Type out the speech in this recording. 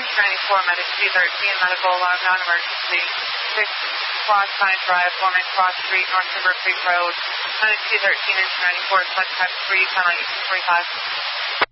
94, medic C13, medical alarm, non-emergency. 6 Cross Pine Drive, Foreman Cross Street, North River Creek Road. Medic C13, engine 94, 25 3, 10 45.